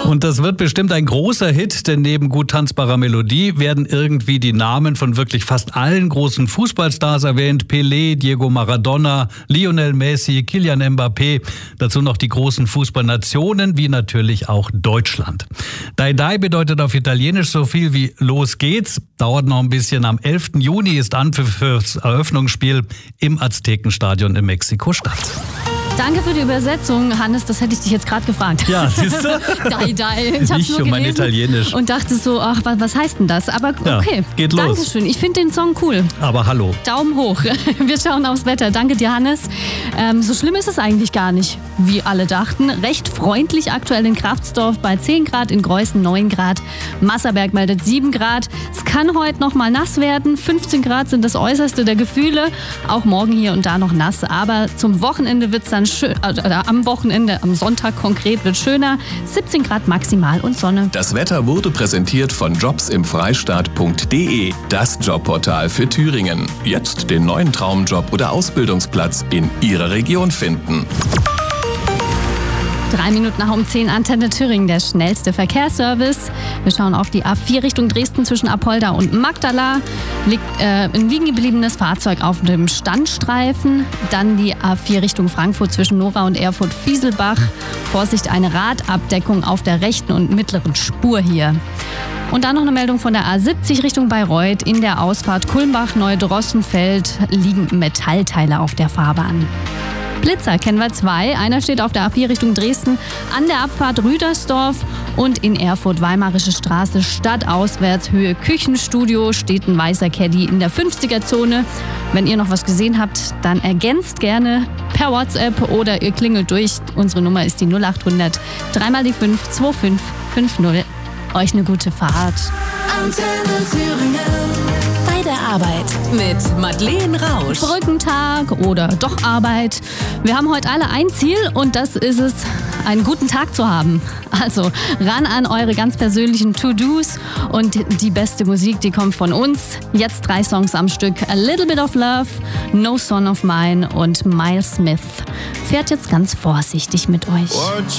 Und das wird bestimmt ein großer Hit, denn neben gut tanzbarer Melodie werden irgendwie die Namen von wirklich fast allen großen Fußballstars erwähnt. Pelé, Diego Maradona, Lionel Messi, Kylian Mbappé. Dazu noch die großen Fußballnationen, wie natürlich auch Deutschland. Dai Dai bedeutet auf Italienisch so viel wie Los geht's. Dauert noch ein bisschen. Am 11. Juni ist Anpfiff fürs Eröffnungsspiel im Aztekenstadion in Mexiko-Stadt. Danke für die Übersetzung, Hannes, das hätte ich dich jetzt gerade gefragt. Ja, siehst du? Dai Dai. Ich hab's nur um mein gelesen Italienisch. und dachte so, ach, was heißt denn das? Aber okay, ja, geht los. Dankeschön. Ich finde den Song cool. Aber hallo. Daumen hoch. Wir schauen aufs Wetter. Danke dir, Hannes. So schlimm ist es eigentlich gar nicht, wie alle dachten. Recht freundlich aktuell in Kraftsdorf bei 10 Grad, in Greußen 9 Grad. Masserberg meldet 7 Grad. Es kann heute noch mal nass werden. 15 Grad sind das Äußerste der Gefühle. Auch morgen hier und da noch nass. Aber zum Wochenende wird es dann schön, am Wochenende, am Sonntag konkret, wird schöner. 17 Grad maximal und Sonne. Das Wetter wurde präsentiert von jobsimfreistaat.de, das Jobportal für Thüringen. Jetzt den neuen Traumjob oder Ausbildungsplatz in Ihrer Region finden. 3 Minuten nach um 10, Antenne Thüringen, der schnellste Verkehrsservice. Wir schauen auf die A4 Richtung Dresden zwischen Apolda und Magdala. Liegt ein liegen gebliebenes Fahrzeug auf dem Standstreifen. Dann die A4 Richtung Frankfurt zwischen Nora und Erfurt-Fieselbach. Vorsicht, eine Radabdeckung auf der rechten und mittleren Spur hier. Und dann noch eine Meldung von der A70 Richtung Bayreuth. In der Ausfahrt Kulmbach-Neudrossenfeld liegen Metallteile auf der Fahrbahn. Blitzer kennen wir 2. Einer steht auf der A4 Richtung Dresden an der Abfahrt Rüdersdorf und in Erfurt Weimarische Straße stadtauswärts Höhe Küchenstudio steht ein weißer Caddy in der 50er-Zone. Wenn ihr noch was gesehen habt, dann ergänzt gerne per WhatsApp oder ihr klingelt durch. Unsere Nummer ist die 0800 3 mal die 5 2550. Euch eine gute Fahrt. Antenne Thüringen. Bei der Arbeit mit Madeleine Rausch. Brückentag oder doch Arbeit. Wir haben heute alle ein Ziel und das ist es, einen guten Tag zu haben. Also ran an eure ganz persönlichen To-Dos und die beste Musik, die kommt von uns. Jetzt 3 Songs am Stück. A Little Bit of Love, No Son of Mine und Miles Smith. Fährt jetzt ganz vorsichtig mit euch.